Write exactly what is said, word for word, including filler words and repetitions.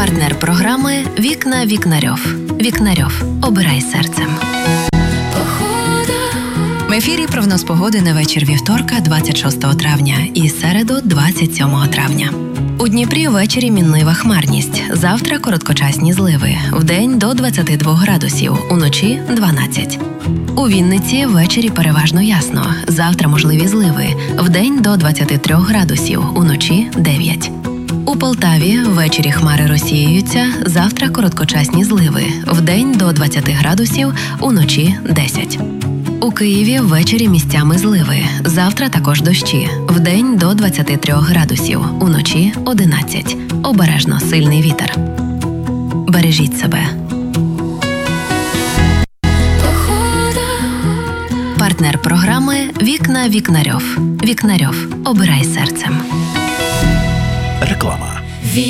Партнер програми «Вікна Вікнарьов». Вікнарьов. Обирай серцем. В ефірі прогноз погоди на вечір вівторка, двадцять шостого травня, і середу, двадцять сьомого травня. У Дніпрі ввечері мінлива хмарність. Завтра короткочасні зливи. Вдень до двадцяти двох градусів, уночі – дванадцять. У Вінниці ввечері переважно ясно. Завтра можливі зливи. Вдень до двадцяти трьох градусів, уночі – дев'ять. У Полтаві ввечері хмари розсіюються. Завтра короткочасні зливи. Вдень до двадцяти градусів, уночі – десять. У Києві ввечері місцями зливи. Завтра також дощі. Вдень до двадцяти трьох градусів, уночі – одинадцять. Обережно сильний вітер. Бережіть себе. Партнер програми «Вікна Вікнарьов». Вікнарьов. Обирай серцем. Реклама.